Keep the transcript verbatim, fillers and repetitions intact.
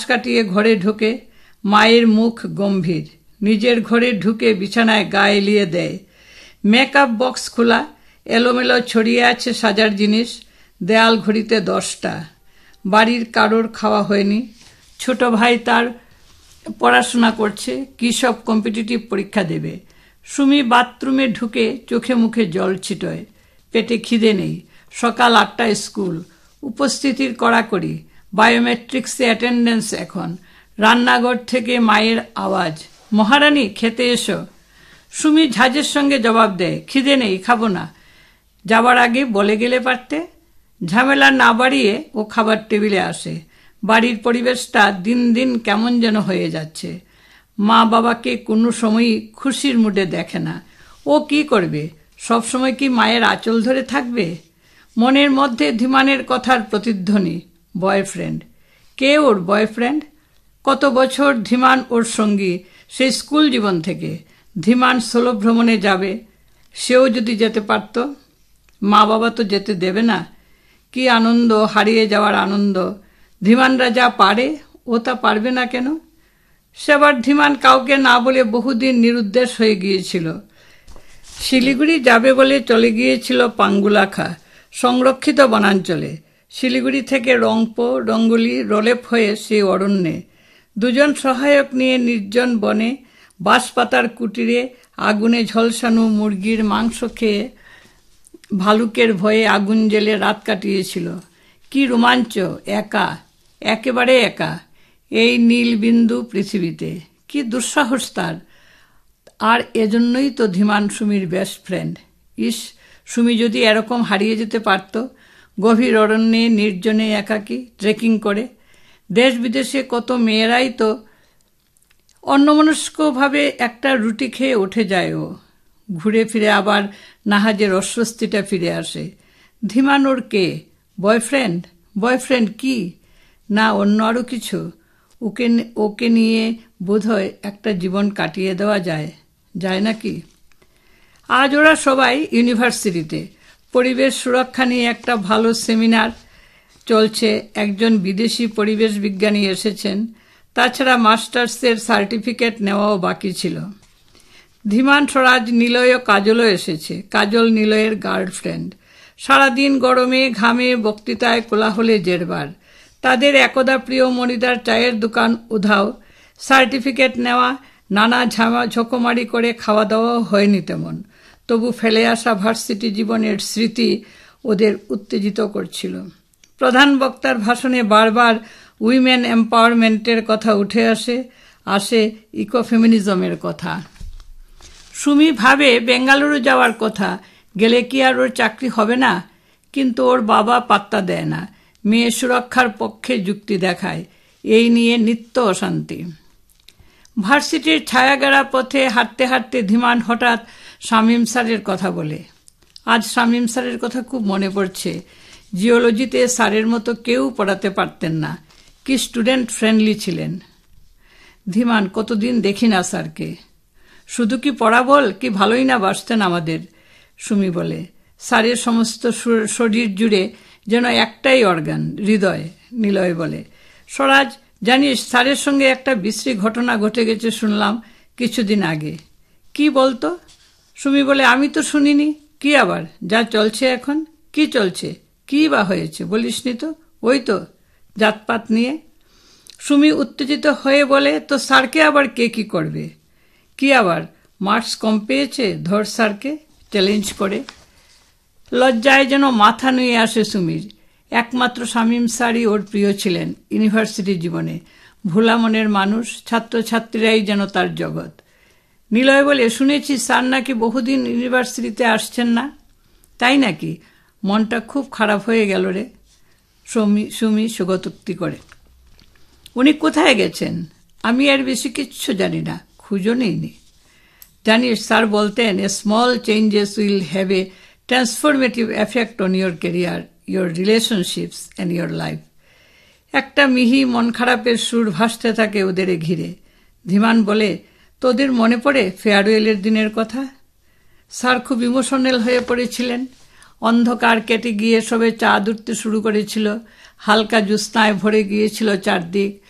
কাটিয়ে ঘরে ঢোকে। মায়ের মুখ গম্ভীর। নিজের ঘরে ঢুকে বিছানায় গা এলিয়ে দেয়। মেকআপ বক্স খোলা, এলোমেলো ছড়িয়ে আছে সাজার জিনিস। দেয়াল ঘড়িতে দশটা। বাড়ির কারোর খাওয়া হয়নি। ছোট ভাই তার পড়াশোনা করছে, কী সব কম্পিটিটিভ পরীক্ষা দেবে। সুমি বাথরুমে ঢুকে চোখে মুখে জল ছিটোয়। পেটে খিদে নেই। সকাল আটটায় স্কুল। উপস্থিতির কড়াকড়ি। বায়োমেট্রিক্সে অ্যাটেন্ডেন্স এখন। রান্নাঘর থেকে মায়ের আওয়াজ, মহারানী খেতে এসো। সুমি ঝাঁজের সঙ্গে জবাব দেয়, খিদে নেই, খাবো না। যাবার আগে বলে গেলে পারতে। ঝামেলা না বাড়িয়ে ও খাবার টেবিলে আসে। বাড়ির পরিবেশটা দিন দিন কেমন যেন হয়ে যাচ্ছে। মা বাবাকে কোনো সময়ই খুশির মুডে দেখে না। ও কি করবে? সবসময় কি মায়ের আঁচল ধরে থাকবে? মনের মধ্যে ধীমানের কথার প্রতিধ্বনি, বয়ফ্রেন্ড। কে ওর বয়ফ্রেন্ড? কত বছর ধীমান ওর সঙ্গী, সেই স্কুল জীবন থেকে। ধীমান সোলো ভ্রমণে যাবে, সেও যদি যেতে পারত। মা বাবা তো যেতে দেবে না। কি আনন্দ, হারিয়ে যাওয়ার আনন্দ। ধীমানরা যা পারে ও তা পারবে না কেন? সেবার ধীমান কাউকে না বলে বহুদিন নিরুদ্দেশ হয়ে গিয়েছিল। শিলিগুড়ি যাবে বলে চলে গিয়েছিল পাঙ্গুলাখা, সংরক্ষিত বনাঞ্চলে। শিলিগুড়ি থেকে রংপো, রঙ্গুলি, রোলেপ হয়ে সেই অরণ্যে। দুজন সহায়ক নিয়ে নির্জন বনে, বাঁশপাতার কুটিরে আগুনে ঝলসানো মুরগির মাংস খেয়ে ভালুকের ভয়ে আগুন জেলে রাত কাটিয়েছিল। কি রোমাঞ্চ! একা, একেবারে একা, এই নীলবিন্দু পৃথিবীতে। কি দুঃসাহস তার! আর এজন্যই তো ধীমান সুমির বেস্ট ফ্রেন্ড। ইস, সুমি যদি এরকম হারিয়ে যেতে পারত, গভীর অরণ্যে নির্জনে একাকী ট্রেকিং করে। দেশ বিদেশে কত মেয়েরাই তো অন্যমনস্কভাবে একটা রুটি খেয়ে উঠে যায়। ও ঘুরে ফিরে আবার নাহাজের অস্বস্তিটা ফিরে আসে। ধীমান ওর কে? বয়ফ্রেন্ড? বয়ফ্রেন্ড কি না অন্য আরও কিছু? ওকে ওকে নিয়ে বোধহয় একটা জীবন কাটিয়ে দেওয়া যায়, যায় নাকি? আজ ওরা সবাই ইউনিভার্সিটিতে। পরিবেশ সুরক্ষা নিয়ে একটা ভালো সেমিনার চলছে। একজন বিদেশি পরিবেশ বিজ্ঞানী এসেছেন। তাছাড়া মাস্টার্সের সার্টিফিকেট নেওয়াও বাকি ছিল। ধীমান, স্বরাজ, নিলয় ও কাজলও এসেছে। কাজল নিলয়ের গার্লফ্রেন্ড। সারাদিন গরমে ঘামে বক্তৃতায় কোলাহলে জেরবার। তাদের একদা প্রিয় মনিদার চায়ের দোকান উধাও। সার্টিফিকেট নেওয়া, নানা ঝামা ঝোঁকোমারি করে খাওয়া দাওয়াও হয়নি তেমন। তবু ফেলে আসা ভার্সিটি জীবনের স্মৃতি ওদের উত্তেজিত করছিল। প্রধান বক্তার ভাষণে বারবার উইমেন এম্পাওয়ারমেন্টের কথা উঠে আসে, আসে ইকোফেমিনিজমের কথা। সুমি ভাবে বেঙ্গালুরু যাওয়ার কথা। গেলে কি আর ওর চাকরি হবে না? কিন্তু ওর বাবা পাত্তা দেয় না। মেয়ে সুরক্ষার পক্ষে যুক্তি দেখায়। এই নিয়ে নিত্য অশান্তি। ভার্সিটির ছায়াগাড়া পথে হাঁটতে হাঁটতে ধীমান হঠাৎ শামীম স্যারের কথা বলে। আজ শামীম স্যারের কথা খুব মনে পড়ছে। জিওলজিতে স্যারের মতো কেউ পড়াতে পারতেন না। কি স্টুডেন্ট ফ্রেন্ডলি ছিলেন। ধীমান, কতদিন দেখি না স্যারকে। শুধু কি পড়া বল, কি ভালোই না বাসতেন আমাদের। সুমি বলে, স্যারের সমস্ত শরীর জুড়ে যেন একটাই অর্গান, হৃদয়। নিলয় বলে, স্বরাজ, জানিস স্যারের সঙ্গে একটা বিশ্রী ঘটনা ঘটে গেছে শুনলাম কিছুদিন আগে। কি বলতো? সুমি বলে, আমি তো শুনিনি। কি আবার? যা চলছে এখন। কি চলছে? কি বা হয়েছে বলিসনি তো? ওই তো জাতপাত নিয়ে। সুমি উত্তেজিত হয়ে বলে, তো স্যারকে আবার কে কি করবে? কি আবার মার্কস কম পেয়েছে, ধর স্যারকে চ্যালেঞ্জ করে। লজ্জায় যেন মাথা নুয়ে আসে সুমির। একমাত্র শামীম স্যারই ওর প্রিয় ছিলেন ইউনিভার্সিটি জীবনে। ভোলা মনের মানুষ, ছাত্রছাত্রীরাই যেন তার জগৎ। নিলয় বলে, শুনেছি স্যার নাকি বহুদিন ইউনিভার্সিটিতে আসছেন না। তাই নাকি? মনটা খুব খারাপ হয়ে গেল রে। সুমি সুমি সুগতোক্তি করে। উনি কোথায় গেছেন? আমি আর বেশি কিচ্ছু জানি না, খুঁজও নেইনি। জানিস স্যার বলতেন, a small changes will have a transformative effect on your career, your relationships and your life. একটা মিহি মন খারাপের সুর ভাসতে থাকে ওদের ঘিরে। ধীমান বলে, তোদের মনে পড়ে ফেয়ারওয়েলের দিনের কথা? স্যার খুব ইমোশনাল হয়ে পড়েছিলেন। অন্ধকার কেটে গিয়ে সবে চাঁদ উঠতে শুরু করেছিল। হালকা জ্যোৎস্নায় ভরে গিয়েছিল চারদিক।